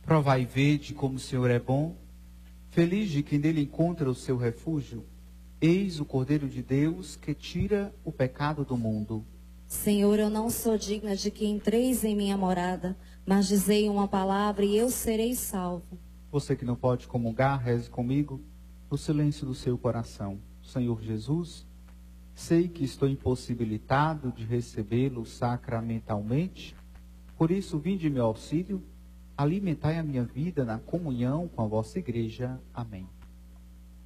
Provai e vede como o Senhor é bom. Feliz de quem nele encontra o seu refúgio. Eis o Cordeiro de Deus que tira o pecado do mundo. Senhor, eu não sou digna de que entreis em minha morada, mas dizei uma palavra e eu serei salvo. Você que não pode comungar, reze comigo no silêncio do seu coração. Senhor Jesus, sei que estou impossibilitado de recebê-lo sacramentalmente, por isso vinde em meu auxílio, alimentai a minha vida na comunhão com a vossa igreja. Amém.